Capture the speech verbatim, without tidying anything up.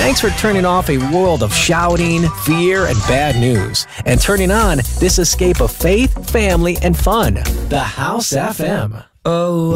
Thanks for turning off a world of shouting, fear, and bad news, and turning on this escape of faith, family, and fun. The House F M. Oh,